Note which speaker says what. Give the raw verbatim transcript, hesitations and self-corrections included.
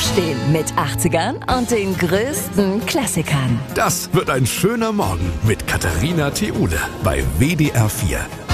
Speaker 1: Aufstehen mit achtzigern und den größten Klassikern.
Speaker 2: Das wird ein schöner Morgen mit Katharina Theule bei W D R vier.